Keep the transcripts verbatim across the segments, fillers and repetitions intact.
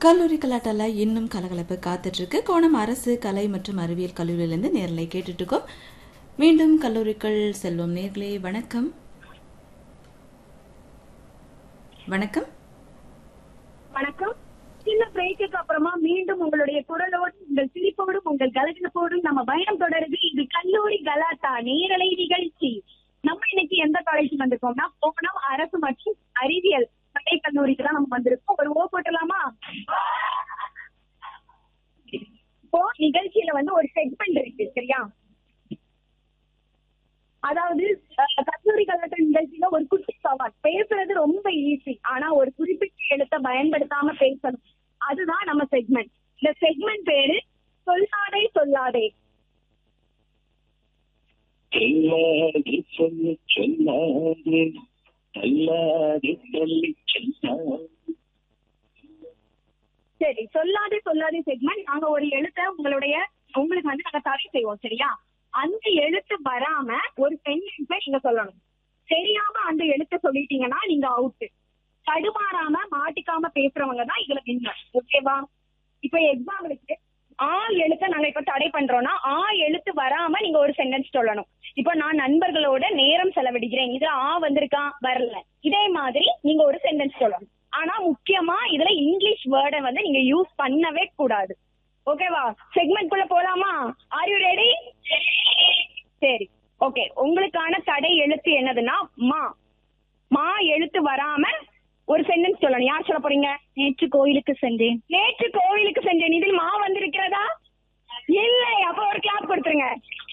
கல்லூரி கலாட்டால இன்னும் கலகலப்பு காத்துட்டு இருக்கு. கோணம் அரசு கலை மற்றும் அறிவியல் கல்லூரியிலிருந்து நேரலை கேட்டுட்டு இருக்கோம். மீண்டும் கல்லூரிக்குள் செல்வம். நேர்களே வணக்கம். வணக்கம் வணக்கம். சின்ன பிரேக்குக்கு அப்புறமா மீண்டும் உங்களுடைய குரலோடு உங்கள் சிரிப்போடும் உங்கள் கலகலப்போடும் நம்ம பயணம் தொடருது. இது கல்லூரி கலாட்டா நேரலை நிகழ்ச்சி. நம்ம இன்னைக்கு எந்த காலேஜ் வந்திருக்கோம்னா கோணம் அரசு மற்றும் அறிவியல் கலை கல்லூரிக்கு தான் நம்ம வந்திருக்கோம். ஒரு ஓ போட்டலாமா? இப்போ நிகழ்ச்சியில வந்து ஒரு செக்மெண்ட் இருக்கு, சரியா? அதாவது கல்லூரி கலாட்ட நிகழ்ச்சியில ஒரு குட்டி சவால். பேசுறது ரொம்ப ஈஸி, ஆனா ஒரு குறிப்பிட்ட எழுத்தை பயன்படுத்தாம பேசணும். அதுதான் நம்ம செக்மெண்ட். இந்த செக்மெண்ட் பேரு சொல்லாதே சொல்லாதே. சொல்லாதே சொல்லு சொல்லாதே சொல்லாதே சொல்லி சொல்லாதே. சரி, சொல்லாதே சொல்லாதே செக்மெண்ட். நாங்க ஒரு எழுத்தை உங்களுடைய உங்களுக்கு வந்து நாங்க தடை செய்வோம், சரியா? அந்த எழுத்து வராம ஒரு சென்டென்ஸை நீங்க சொல்லணும். தெரியாம அந்த எழுத்தை சொல்லிட்டீங்கன்னா நீங்க அவுட். தடுமாறாம மாட்டிக்காம பேசுறவங்க தான் இதுல வின்னர், ஓகேவா? இப்ப எக்ஸாம்பிளுக்கு ஆ எழுத்தை நாங்க இப்ப தடை பண்றோம்னா ஆ எழுத்து வராம நீங்க ஒரு சென்டென்ஸ் சொல்லணும். இப்ப நான் நண்பர்களோட நேரம் செலவிடுகிறேன், இதுல ஆ வந்திருக்கா? வரல. இதே மாதிரி நீங்க ஒரு சென்டென்ஸ் சொல்லணும். ஆனா முக்கியமா இதுல இங்கிலீஷ் வேர்டை வந்து நீங்க யூஸ் பண்ணவே கூடாது, ஓகேவா? செக்மெண்ட் குள்ள போலாமா? Are you ready? சரி, ஓகே. உங்களுக்கான தடை எழுத்து என்னதுன்னா மா. மா எழுத்து வராம ஒரு சென்டென்ஸ் சொல்லணும். யார் சொல்ல போறீங்க? நேற்று கோயிலுக்கு சென்றேன். நேற்று கோயிலுக்கு சென்றேன், இதில் மா வந்திருக்கிறதா? இல்லை. அப்ப ஒரு கிளாப் கொடுத்துருங்க.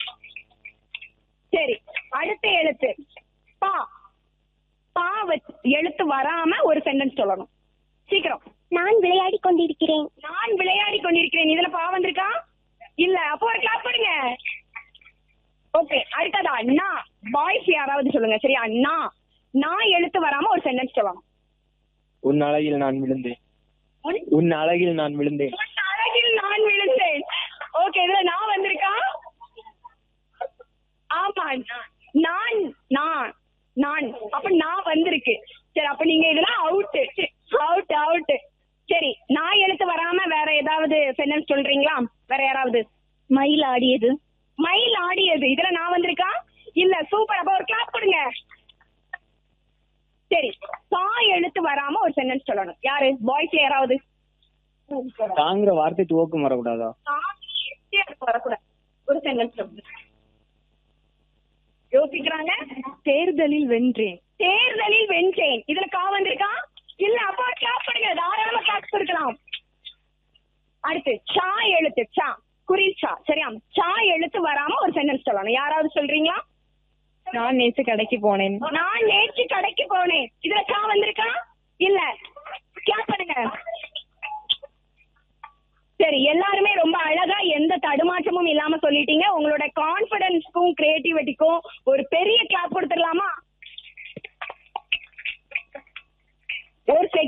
சரி, அடுத்த எழுத்து பா. பா எழுத்து வராம ஒரு சென்டென்ஸ் சொல்லணும். சீக்கிரம். நான் விளையாடி கொண்டிருக்கிறேன். நான் விளையாடி கொண்டிருக்கிறேன், இதுல பா வந்திருக்கா? இல்ல. அப்போ ஒரு கிளாப் பண்ணுங்க. ஓகே, அடுத்ததா நா. பாய்ஸ் யாராவது சொல்லுங்க, சரியா? நா. நான் எழுத்து வராம ஒரு சென்டென்ஸ் சொல்லணும். உன் அழகில் நான் விழுந்தேன். உன் அழகில் நான் விழுந்தேன். உன் அழகில் நான் விழுந்தேன். ஓகே, இதுல நான் வந்திருக்கா? ஆமா, நான் நான் நான் அப்ப நான் வந்திருக்கு. சரி, அப்ப நீங்க இதெல்லாம் அவுட் அவுட் அவுட். சரி, நான் எழுத்து வராம வேற ஏதாவது சென்டென்ஸ் சொல்றீங்களா? வேற யாராவது? மயில் ஆடியது. மயில் ஆடியது, இதுல நான் வந்திருக்கா? இல்ல. சூப்பர். அப்ப ஒரு கிளாப் கொடுங்க. சரி, சா எழுத்து வராம ஒரு சென்டென்ஸ் சொல்லணும். யாரு? பாய்ஸ்ல யாராவது? தாங்கிற வார்த்தை துவக்கம் வரக்கூடாதா? வரக்கூடாது. ஒரு சென்டென்ஸ் சொல்லுங்க. யோசிக்கிறாங்க. தேர்தலில் வென்றேன். தேர்தலில் வென்றேன், இதுல கா வந்திருக்கா? இல்ல. அப்போ கிளாப் பண்ணுங்க. தாராளமா கிளாப் கொடுக்கலாம். அடுத்து சா எழுத்து. சா குறில் சா, சரியா? சா எழுத்து வராம ஒரு சென்டென்ஸ் சொல்லணும். யாராவது சொல்றீங்களா? நான் நேற்று கடைக்கு போனேன். நான் நேற்று கடைக்கு போனேன், இதுல கா வந்திருக்கா? இல்ல. கிளாப் பண்ணுங்க. சரி, எல்லாருமே ரொம்ப அழகா எந்த தடுமாற்றமும் இல்லாம சொல்லிட்டீங்க. உங்களோட கான்பிடன்ஸ்க்கும் கிரியேட்டிவிட்டிக்கும் ஒரு பெரிய கிளாப் கொடுத்துடலாமா? ஒரு